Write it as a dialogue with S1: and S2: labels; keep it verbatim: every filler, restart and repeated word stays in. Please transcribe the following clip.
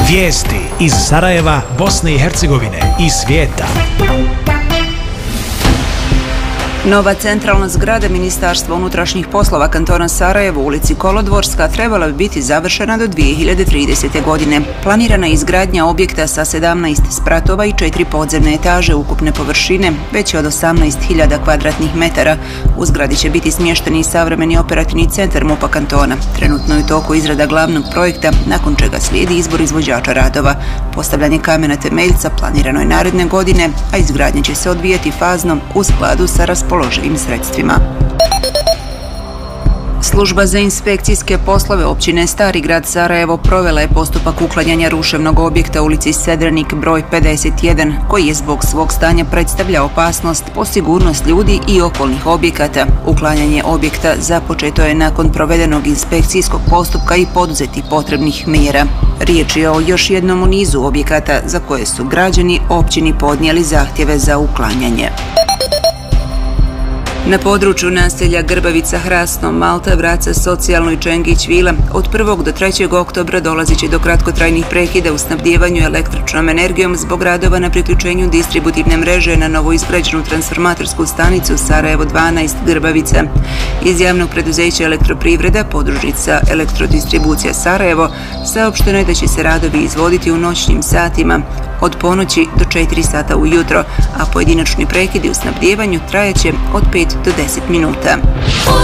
S1: Vijesti iz Sarajeva, Bosne i Hercegovine i svijeta.
S2: Nova centralna zgrada Ministarstva unutrašnjih poslova kantona Sarajevo u ulici Kolodvorska trebala bi biti završena do dvije hiljade tridesete. godine. Planirana je izgradnja objekta sa sedamnaest spratova i četiri podzemne etaže ukupne površine, veće od osamnaest hiljada kvadratnih metara. U zgradi će biti smješteni i savremeni operativni centar MUP-a kantona. Trenutno je u toku izrada glavnog projekta, nakon čega slijedi izbor izvođača radova. Postavljanje kamena temeljca planirano je naredne godine, a izgradnja će se odvijati fazno u skladu sa raspoloživim sredstvima. Služba za inspekcijske poslove općine Stari grad Sarajevo provela je postupak uklanjanja ruševnog objekta u ulici Sedrenik broj pedeset jedan, koji je zbog svog stanja predstavlja opasnost po sigurnost ljudi i okolnih objekata. Uklanjanje objekta započeto je nakon provedenog inspekcijskog postupka i poduzeti potrebnih mjera. Riječ je o još jednom u nizu objekata za koje su građani općini podnijeli zahtjeve za uklanjanje. Na području naselja Grbavica, Hrasno, Malta, Vraca, Socijalno i Čengić, Vila od prvog do trećeg oktobra dolazit će do kratkotrajnih prekida u snabdijevanju električnom energijom zbog radova na priključenju distributivne mreže na novoizgrađenu transformatorsku stanicu Sarajevo dvanaest Grbavica. Iz javnog preduzeća Elektroprivreda, podružnica Elektrodistribucija Sarajevo, saopšteno je da će se radovi izvoditi u noćnim satima od ponoći do četiri sata ujutro, a pojedinačni prekidi u snabdijevanju trajaće od pet do deset minuta.